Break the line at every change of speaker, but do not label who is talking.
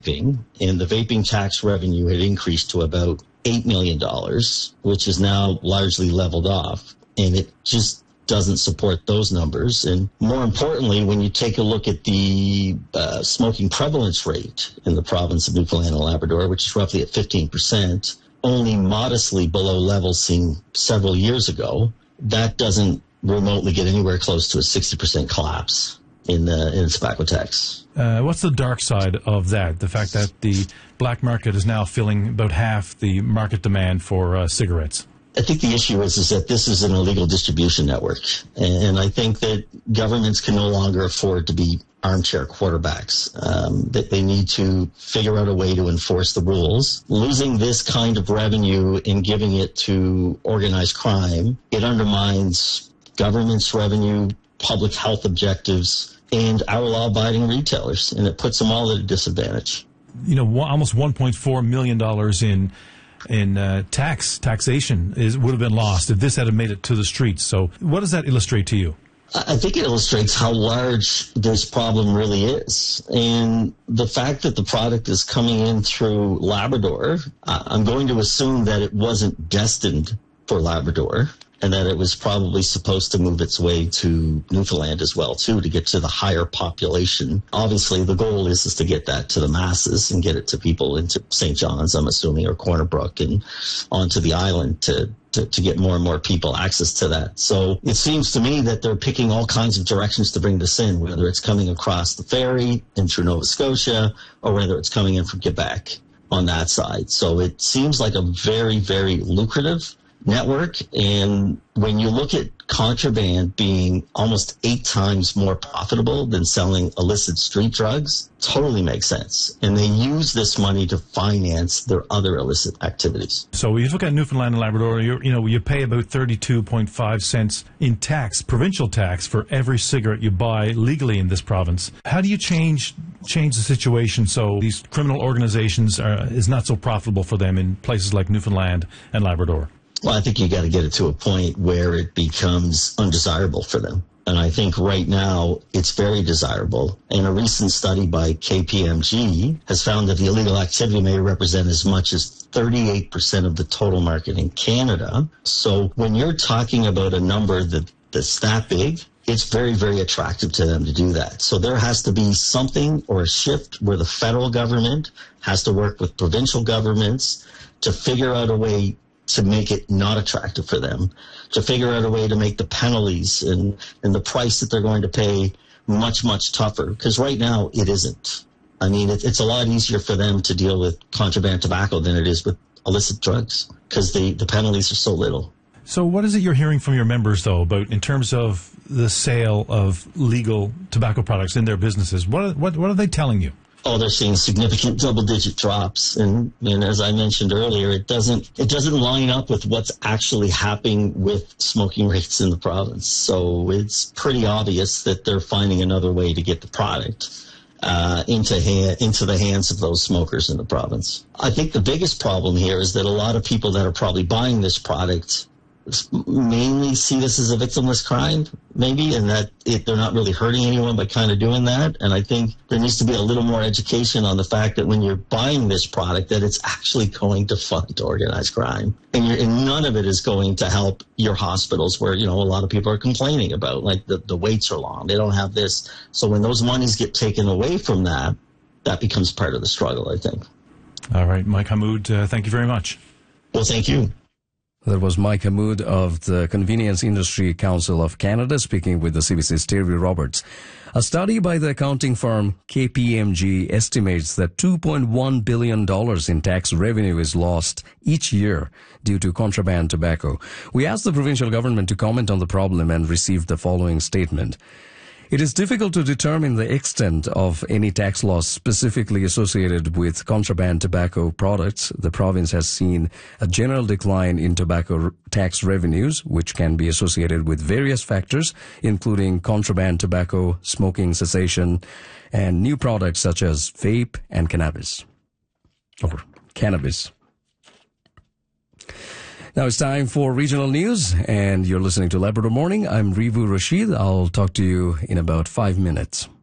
vaping, and the vaping tax revenue had increased to about $8 million, which is now largely leveled off. And it just doesn't support those numbers. And more importantly, when you take a look at the smoking prevalence rate in the province of Newfoundland and Labrador, which is roughly at 15%, only modestly below levels seen several years ago, that doesn't remotely get anywhere close to a 60% collapse in tobacco tax.
What's the dark side of that? The fact that the black market is now filling about half the market demand for cigarettes?
I think the issue is that this is an illegal distribution network. And I think that governments can no longer afford to be armchair quarterbacks. That they need to figure out a way to enforce the rules. Losing this kind of revenue and giving it to organized crime, it undermines government's revenue, public health objectives, and our law-abiding retailers, and it puts them all at a disadvantage.
You know, almost $1.4 million in taxation would have been lost if this had made it to the streets. So what does that illustrate to you?
I think it illustrates how large this problem really is. And the fact that the product is coming in through Labrador, I'm going to assume that it wasn't destined for Labrador, and that it was probably supposed to move its way to Newfoundland as well, too, to get to the higher population. Obviously, the goal is to get that to the masses and get it to people into St. John's, I'm assuming, or Corner Brook, and onto the island to get more and more people access to that. So it seems to me that they're picking all kinds of directions to bring this in, whether it's coming across the ferry and through Nova Scotia, or whether it's coming in from Quebec on that side. So it seems like a very, very lucrative network. And when you look at contraband being almost 8 times more profitable than selling illicit street drugs, totally makes sense. And they use this money to finance their other illicit activities.
So you look at Newfoundland and Labrador, you pay about 32.5 cents in tax, provincial tax, for every cigarette you buy legally in this province. How do you change the situation so these criminal organizations is not so profitable for them in places like Newfoundland and Labrador?
Well, I think you got to get it to a point where it becomes undesirable for them. And I think right now it's very desirable. And a recent study by KPMG has found that the illegal activity may represent as much as 38% of the total market in Canada. So when you're talking about a number that's that big, it's very, very attractive to them to do that. So there has to be something or a shift where the federal government has to work with provincial governments to figure out a way to make it not attractive for them, to figure out a way to make the penalties and the price that they're going to pay much, much tougher. Because right now it isn't. I mean, it's a lot easier for them to deal with contraband tobacco than it is with illicit drugs because the penalties are so little.
So what is it you're hearing from your members, though, about in terms of the sale of legal tobacco products in their businesses? What are they telling you?
Oh, they're seeing significant double-digit drops, and as I mentioned earlier, it doesn't line up with what's actually happening with smoking rates in the province. So it's pretty obvious that they're finding another way to get the product into the hands of those smokers in the province. I think the biggest problem here is that a lot of people that are probably buying this product mainly see this as a victimless crime, maybe, and that they're not really hurting anyone by kind of doing that. And I think there needs to be a little more education on the fact that when you're buying this product, that it's actually going to fund organized crime. And none of it is going to help your hospitals where, a lot of people are complaining about, like, the waits are long. They don't have this. So when those monies get taken away from that becomes part of the struggle, I think.
All right, Mike Hammoud, thank you very much.
Well, thank you.
That was Mike Hammoud of the Convenience Industry Council of Canada speaking with the CBC's Terry Roberts. A study by the accounting firm KPMG estimates that $2.1 billion in tax revenue is lost each year due to contraband tobacco. We asked the provincial government to comment on the problem and received the following statement. It is difficult to determine the extent of any tax loss specifically associated with contraband tobacco products. The province has seen a general decline in tobacco tax revenues, which can be associated with various factors, including contraband tobacco, smoking cessation, and new products such as vape and cannabis. Now it's time for regional news, and you're listening to Labrador Morning. I'm Rivu Rashid. I'll talk to you in about 5 minutes.